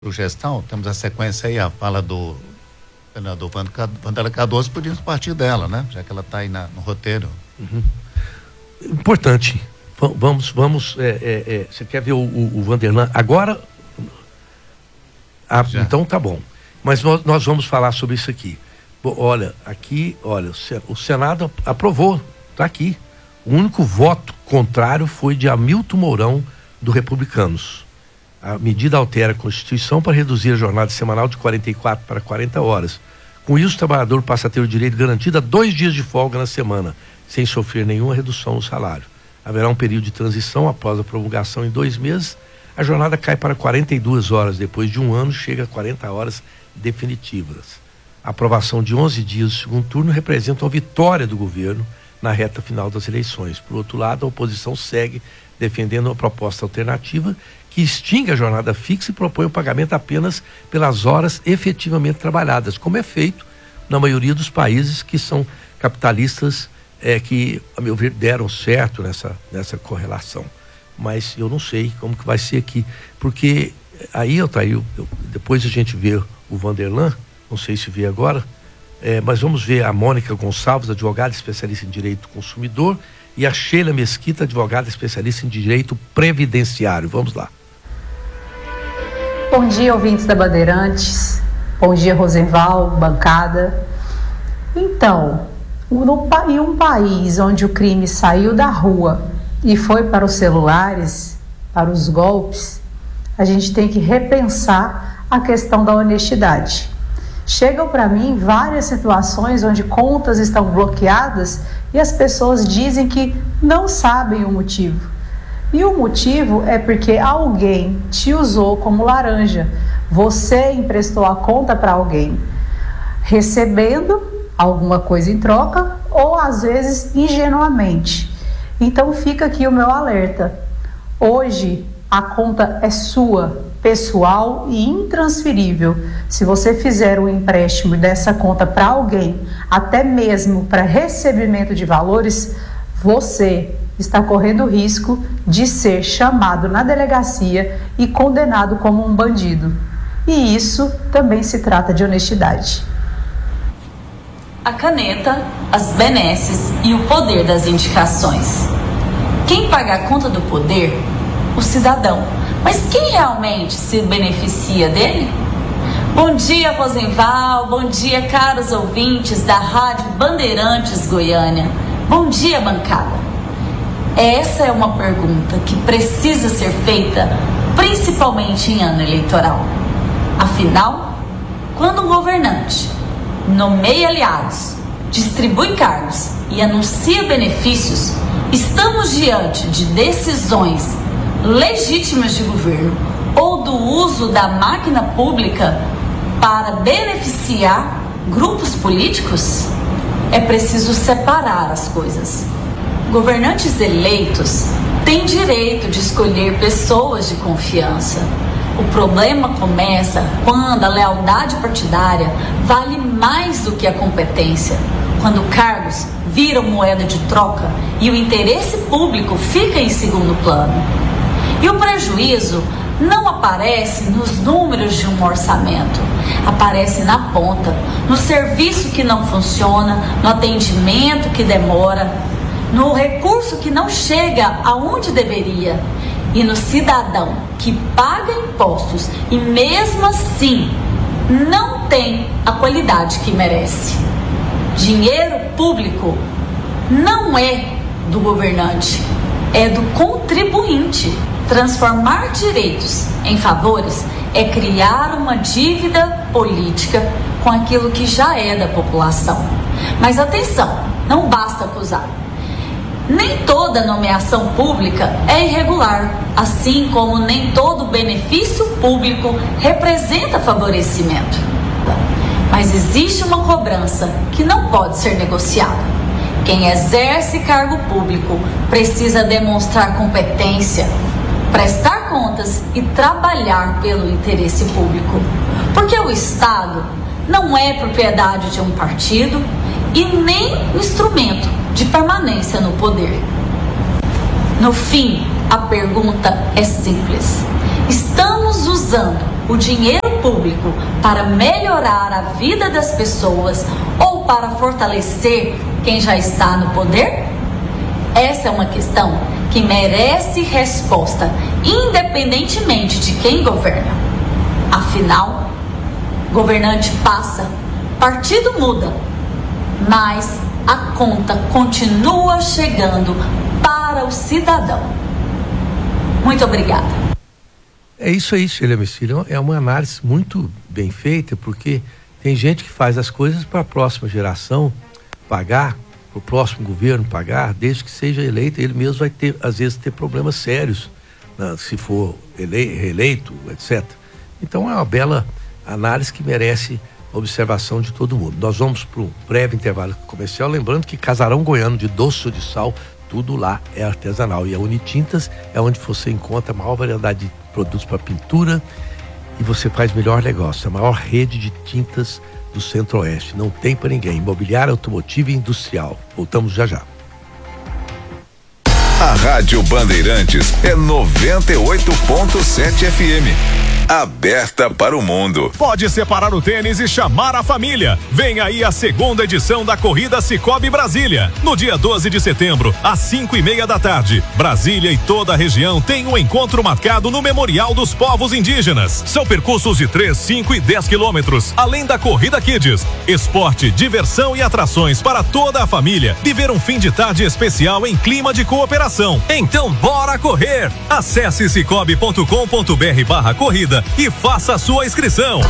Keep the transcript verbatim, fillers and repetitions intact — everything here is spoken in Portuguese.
Gestão, temos a sequência aí, a fala do senador Wanderley Cardoso, podíamos partir dela, né? Já que ela está aí na, no roteiro. Uhum. Importante. V- vamos, vamos, é, é, é, você quer ver o, o, o Wanderley agora? Ah, então tá bom. Mas nós, nós vamos falar sobre isso aqui. Bom, olha, aqui, olha, o Senado aprovou, tá aqui. O único voto contrário foi de Hamilton Mourão, do Republicanos. A medida altera a Constituição para reduzir a jornada semanal de quarenta e quatro para quarenta horas. Com isso, o trabalhador passa a ter o direito garantido a dois dias de folga na semana, sem sofrer nenhuma redução no salário. Haverá um período de transição após a promulgação em dois meses. A jornada cai para quarenta e duas horas. Depois de um ano, chega a quarenta horas definitivas. A aprovação de onze dias do segundo turno representa uma vitória do governo na reta final das eleições. Por outro lado, a oposição segue defendendo uma proposta alternativa que extingue a jornada fixa e propõe o pagamento apenas pelas horas efetivamente trabalhadas, como é feito na maioria dos países que são capitalistas, é, que, a meu ver, deram certo nessa, nessa correlação. Mas eu não sei como que vai ser aqui, porque aí, Otair, depois a gente vê o Wanderley, não sei se vê agora, é, mas vamos ver a Mônica Gonçalves, advogada especialista em direito do consumidor, e a Sheila Mesquita, advogada especialista em direito previdenciário. Vamos lá. Bom dia, ouvintes da Bandeirantes. Bom dia, Rosenval, bancada. Então, no, em um país onde o crime saiu da rua e foi para os celulares, para os golpes, a gente tem que repensar a questão da honestidade. Chegam para mim várias situações onde contas estão bloqueadas e as pessoas dizem que não sabem o motivo. E o motivo é porque alguém te usou como laranja. Você emprestou a conta para alguém, recebendo alguma coisa em troca ou às vezes ingenuamente. Então fica aqui o meu alerta. Hoje a conta é sua, pessoal e intransferível. Se você fizer um empréstimo dessa conta para alguém, até mesmo para recebimento de valores, você está correndo o risco de ser chamado na delegacia e condenado como um bandido. E isso também se trata de honestidade. A caneta, as benesses e o poder das indicações. Quem paga a conta do poder? O cidadão. Mas quem realmente se beneficia dele? Bom dia, Rosenval. Bom dia, caros ouvintes da Rádio Bandeirantes Goiânia. Bom dia, bancada. Essa é uma pergunta que precisa ser feita, principalmente em ano eleitoral. Afinal, quando um governante nomeia aliados, distribui cargos e anuncia benefícios, estamos diante de decisões legítimas de governo ou do uso da máquina pública para beneficiar grupos políticos? É preciso separar as coisas. Governantes eleitos têm direito de escolher pessoas de confiança. O problema começa quando a lealdade partidária vale mais do que a competência, quando cargos viram moeda de troca e o interesse público fica em segundo plano. E o prejuízo não aparece nos números de um orçamento, aparece na ponta, no serviço que não funciona, no atendimento que demora, no recurso que não chega aonde deveria e no cidadão que paga impostos e mesmo assim não tem a qualidade que merece. Dinheiro público não é do governante, é do contribuinte. Transformar direitos em favores é criar uma dívida política com aquilo que já é da população. Mas atenção, não basta acusar. Nem toda nomeação pública é irregular, assim como nem todo benefício público representa favorecimento. Mas existe uma cobrança que não pode ser negociada. Quem exerce cargo público precisa demonstrar competência, prestar contas e trabalhar pelo interesse público. Porque o Estado não é propriedade de um partido e nem instrumento de permanência no poder. No fim, a pergunta é simples. Estamos usando o dinheiro público para melhorar a vida das pessoas ou para fortalecer quem já está no poder? Essa é uma questão que merece resposta, independentemente de quem governa. Afinal, governante passa, partido muda, mas a conta continua chegando para o cidadão. Muito obrigada. É isso aí, Sheila Messina. É uma análise muito bem feita, porque tem gente que faz as coisas para a próxima geração pagar, para o próximo governo pagar, desde que seja eleito. Ele mesmo vai ter, às vezes, ter problemas sérios, né, se for ele, reeleito, etcétera. Então é uma bela análise que merece observação de todo mundo. Nós vamos para um breve intervalo comercial, lembrando que Casarão Goiano de doce ou de sal, tudo lá é artesanal, e a Unitintas é onde você encontra a maior variedade de produtos para pintura e você faz melhor negócio, a maior rede de tintas do Centro-Oeste, não tem para ninguém. Imobiliária, automotiva e industrial. Voltamos já já. A Rádio Bandeirantes é noventa e oito ponto sete F M. Aberta para o mundo. Pode separar o tênis e chamar a família. Vem aí a segunda edição da Corrida Cicobi Brasília. No dia doze de setembro, às cinco e meia da tarde. Brasília e toda a região tem um encontro marcado no Memorial dos Povos Indígenas. São percursos de três, cinco e dez quilômetros, além da Corrida Kids. Esporte, diversão e atrações para toda a família. Viver um fim de tarde especial em clima de cooperação. Então bora correr! Acesse cicobi ponto com ponto br barra corrida e faça a sua inscrição.